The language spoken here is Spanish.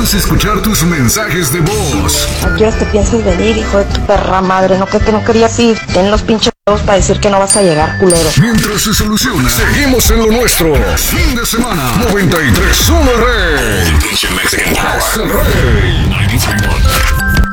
Queremos escuchar tus mensajes de voz. ¿A qué horas te piensas venir, hijo de tu perra madre? No, que no querías ir. Ten los pinches dedos para decir que no vas a llegar, culero. Mientras se soluciona, seguimos en lo nuestro. Fin de semana, 93.1 Rey. Es el Rey.